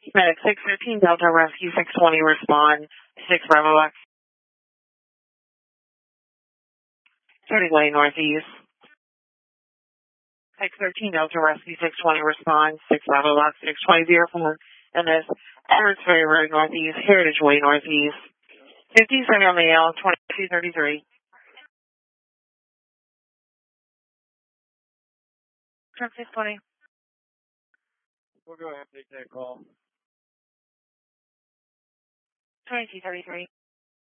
Medic 613 Delta Rescue 620 respond 6 Bravo X. 30 Way Northeast. 613 Delta Rescue 620 respond 6 Bravo X 620 and this Edwards Ferry Road Northeast, Heritage Way Northeast. 50 Center Mail 2233. Truck 620. We'll go ahead and take that call. 2233.